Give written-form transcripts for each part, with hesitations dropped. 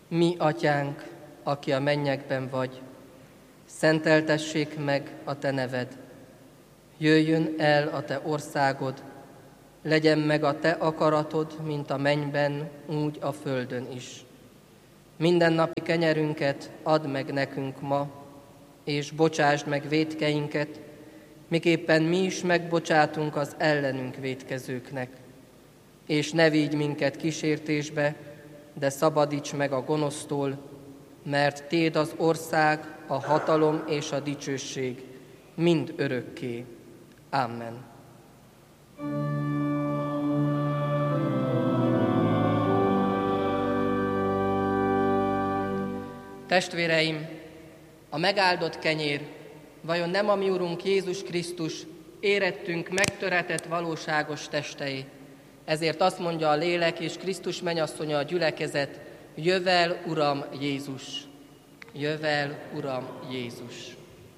Mi, Atyánk, aki a mennyekben vagy, szenteltessék meg a Te neved. Jöjjön el a Te országod, legyen meg a Te akaratod, mint a mennyben, úgy a földön is. Mindennapi kenyerünket add meg nekünk ma, és bocsásd meg vétkeinket, miképpen mi is megbocsátunk az ellenünk vétkezőknek. És ne vigy minket kísértésbe, de szabadíts meg a gonosztól, mert Téd az ország, a hatalom és a dicsőség mind örökké. Amen. Testvéreim, a megáldott kenyér vajon nem a mi Urunk Jézus Krisztus érettünk megtöretett valóságos testei? Ezért azt mondja a lélek és Krisztus mennyasszonya a gyülekezet: jövel, Uram Jézus! Jövel, Uram Jézus!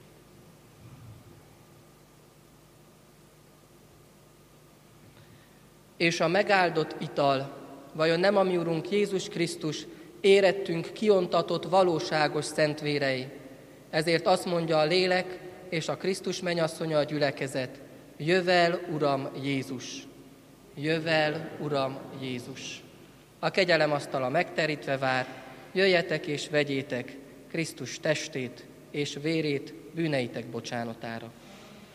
És a megáldott ital vajon nem a mi Urunk Jézus Krisztus érettünk kiontatott valóságos szentvérei? Ezért azt mondja a lélek és a Krisztus mennyasszonya a gyülekezet: jövel, Uram Jézus! Jövel, Uram Jézus! A kegyelem asztala megterítve vár, jöjjetek és vegyétek Krisztus testét és vérét bűneitek bocsánatára.